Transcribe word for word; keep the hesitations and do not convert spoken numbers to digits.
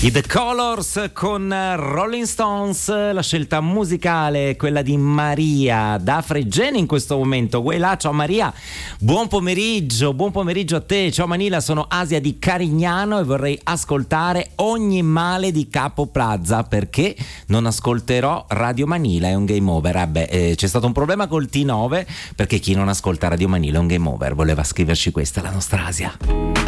I The Colors con Rolling Stones, la scelta musicale quella di Maria da Fregene in questo momento. Guai là, ciao Maria, buon pomeriggio, buon pomeriggio a te. Ciao Manila, sono Asia di Carignano e vorrei ascoltare Ogni male di Capo Plaza perché non ascolterò Radio Manila, è un game over. Ah beh, eh, c'è stato un problema col T nove perché chi non ascolta Radio Manila è un game over. Voleva scriverci questa la nostra Asia.